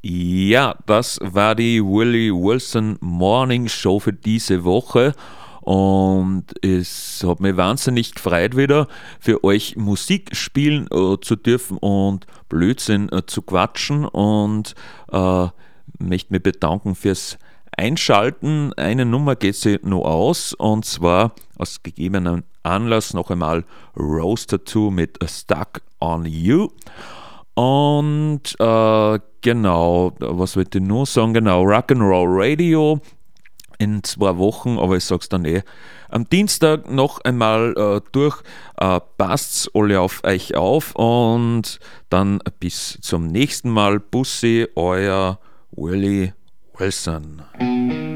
Ja, das war die Willie Wilson Morning Show für diese Woche. Und es hat mich wahnsinnig gefreut, wieder für euch Musik spielen zu dürfen und Blödsinn zu quatschen. Und möchte mich bedanken fürs Einschalten. Eine Nummer geht sie noch aus, und zwar aus gegebenem Anlass noch einmal Rose Tattoo mit Stuck on You. Und genau, was wollte ich nur sagen? Genau, Rock'n'Roll Radio in 2 Wochen, aber ich sag's dann am Dienstag noch einmal durch. Passt's alle auf euch auf, und dann bis zum nächsten Mal. Bussi, euer Willie Wilson.